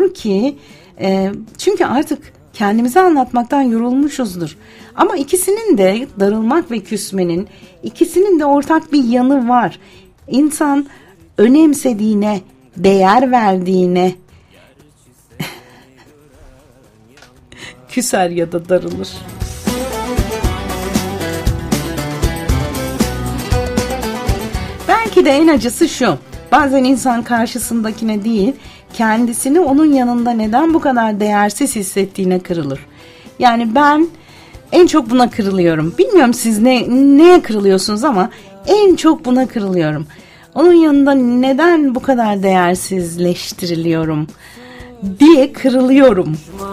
Olur ki çünkü artık kendimize anlatmaktan yorulmuşuzdur. Ama ikisinin de, darılmak ve küsmenin, ikisinin de ortak bir yanı var. İnsan önemsediğine, değer verdiğine küser ya da darılır. Belki de en acısı şu: bazen insan karşısındakine değil, kendisini onun yanında neden bu kadar değersiz hissettiğine kırılır. Yani ben en çok buna kırılıyorum. Bilmiyorum siz neye kırılıyorsunuz ama en çok buna kırılıyorum. Onun yanında neden bu kadar değersizleştiriliyorum diye kırılıyorum.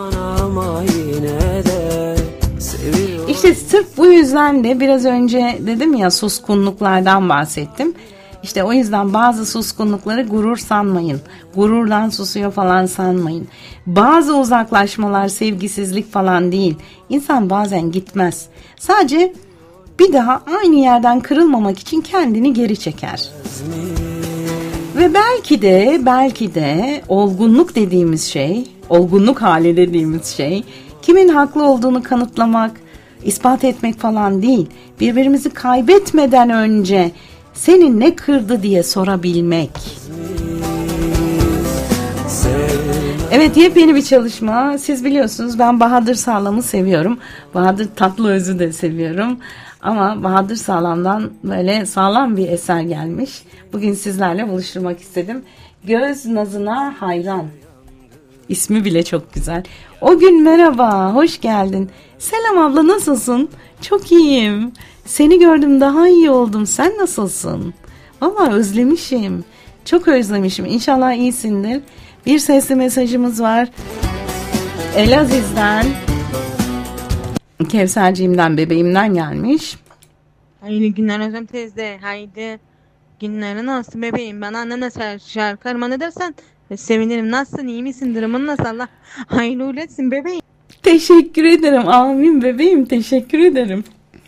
İşte sırf bu yüzden de biraz önce dedim ya, suskunluklardan bahsettim. İşte o yüzden bazı suskunlukları gurur sanmayın. Gururdan susuyor falan sanmayın. Bazı uzaklaşmalar sevgisizlik falan değil. İnsan bazen gitmez. Sadece bir daha aynı yerden kırılmamak için kendini geri çeker. Ve belki de olgunluk dediğimiz şey, olgunluk hali dediğimiz şey, kimin haklı olduğunu kanıtlamak, ispat etmek falan değil. Birbirimizi kaybetmeden önce seni ne kırdı diye sorabilmek. Evet, yepyeni bir çalışma. Siz biliyorsunuz ben Bahadır Sağlam'ı seviyorum. Bahadır Tatlıöz'ü de seviyorum. Ama Bahadır Sağlam'dan böyle sağlam bir eser gelmiş. Bugün sizlerle buluşturmak istedim. Göz nazına hayran. İsmi bile çok güzel. O gün merhaba, hoş geldin. Selam abla, nasılsın? Çok iyiyim. Seni gördüm, daha iyi oldum. Sen nasılsın? Vallahi özlemişim. Çok özlemişim. İnşallah iyisindir. Bir sesli mesajımız var. Elaziz'den, Kevserciğimden, bebeğimden gelmiş. Hayırlı günler Özlem teyze. Haydi günlerin nasıl bebeğim? Bana annene şarkı armağan edersen sevinirim. Nasılsın? İyi misin? Durumun nasıl? Allah hayırlı uğurlu etsin bebeğim. Teşekkür ederim. Amin bebeğim. Teşekkür ederim.